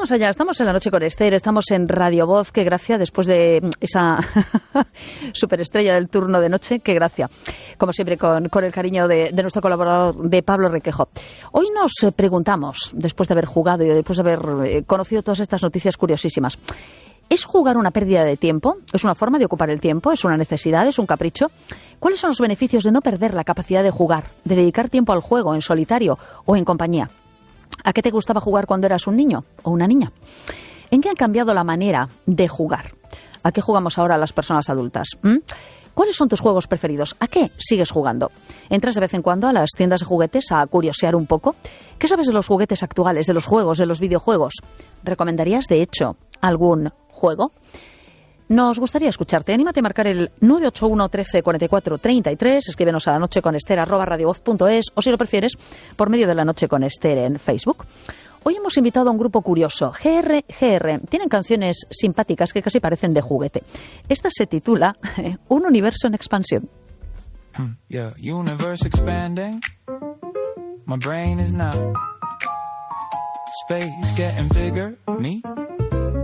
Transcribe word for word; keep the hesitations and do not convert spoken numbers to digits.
Vamos allá, estamos en La Noche con Esther, estamos en Radio Voz, qué gracia, después de esa superestrella del turno de noche, qué gracia. Como siempre, con, con el cariño de, de nuestro colaborador, de Pablo Requejo. Hoy nos preguntamos, después de haber jugado y después de haber conocido todas estas noticias curiosísimas, ¿es jugar una pérdida de tiempo? ¿Es una forma de ocupar el tiempo? ¿Es una necesidad? ¿Es un capricho? ¿Cuáles son los beneficios de no perder la capacidad de jugar, de dedicar tiempo al juego, en solitario o en compañía? ¿A qué te gustaba jugar cuando eras un niño o una niña? ¿En qué ha cambiado la manera de jugar? ¿A qué jugamos ahora las personas adultas? ¿Mm? ¿Cuáles son tus juegos preferidos? ¿A qué sigues jugando? ¿Entras de vez en cuando a las tiendas de juguetes a curiosear un poco? ¿Qué sabes de los juguetes actuales, de los juegos, de los videojuegos? ¿Recomendarías, de hecho, algún juego? Nos gustaría escucharte. Anímate a marcar el nueve ocho uno, trece, cuarenta y cuatro, treinta y tres. Escríbenos a la noche con Esther arroba radiovoz punto es o, si lo prefieres, por medio de La Noche con Esther en Facebook. Hoy hemos invitado a un grupo curioso, G R G R. Tienen canciones simpáticas que casi parecen de juguete. Esta se titula Un universo en expansión. Yeah, universe expanding. My brain is now. Space getting bigger. Me